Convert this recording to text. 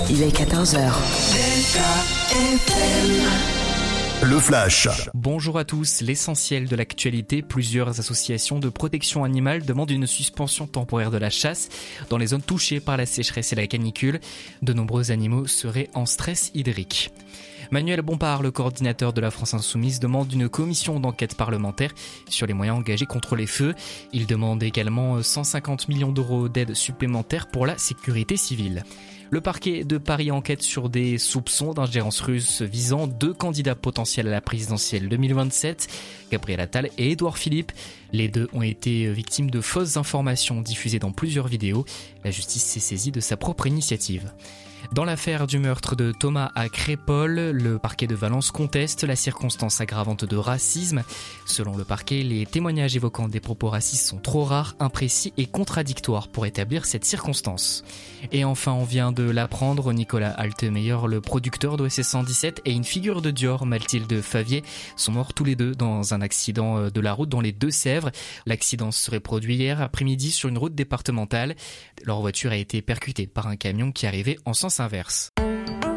il est 14h. Le Flash. Bonjour à tous, l'essentiel de l'actualité, plusieurs associations de protection animale demandent une suspension temporaire de la chasse dans les zones touchées par la sécheresse et la canicule. De nombreux animaux seraient en stress hydrique. Manuel Bompard, le coordinateur de la France Insoumise, demande une commission d'enquête parlementaire sur les moyens engagés contre les feux. Il demande également 150 millions d'euros d'aide supplémentaire pour la sécurité civile. Le parquet de Paris enquête sur des soupçons d'ingérence russe visant 2 candidats potentiels à la présidentielle 2027, Gabriel Attal et Édouard Philippe. Les deux ont été victimes de fausses informations diffusées dans plusieurs vidéos. La justice s'est saisie de sa propre initiative. Dans l'affaire du meurtre de Thomas à Crépol, le parquet de Valence conteste la circonstance aggravante de racisme. Selon le parquet, les témoignages évoquant des propos racistes sont trop rares, imprécis et contradictoires pour établir cette circonstance. Et enfin, on vient de l'apprendre, Nicolas Altemeyer, le producteur d'OSS 117 et une figure de Dior, Mathilde Favier, sont morts tous les deux dans un accident de la route dans les Deux-Sèvres. L'accident se serait produit hier après-midi sur une route départementale. Leur voiture a été percutée par un camion qui arrivait en sens inverse.